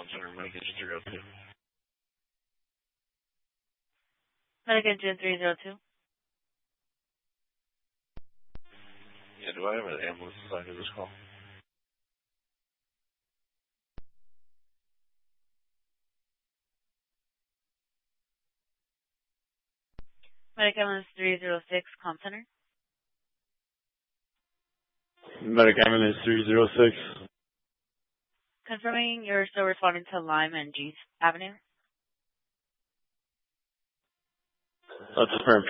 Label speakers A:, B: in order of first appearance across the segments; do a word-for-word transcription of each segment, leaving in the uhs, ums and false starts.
A: Center, Medic Engine three oh two.
B: Medic Engine three oh two.
A: Yeah, do I have an ambulance assigned to this call?
B: Medic Ambulance three oh six, Com Center.
C: Medic Ambulance three oh six.
B: Confirming you're still responding to Lime and G Avenue.
C: That's confirmed.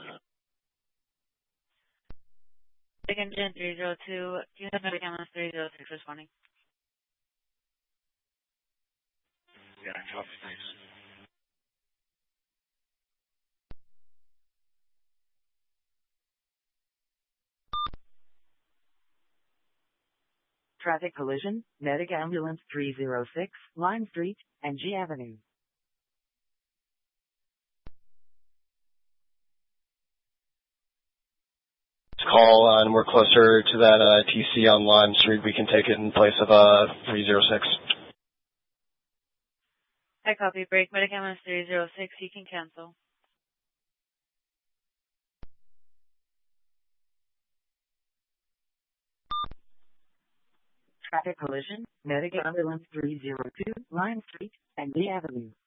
B: Medic Engine three oh two. Do you have Medic Ambulance three oh six responding?
A: Yeah, copy, thanks.
D: Traffic collision, Medic Ambulance three oh six, Lime Street, and G Avenue.
E: Call uh, and we're closer to that uh, T C on Lime Street. We can take it in place of uh, three oh six.
B: I copy. Break. Medic Ambulance three oh six. You can cancel.
D: Traffic collision, Medic Ambulance three oh two, Lime Street, and G Avenue.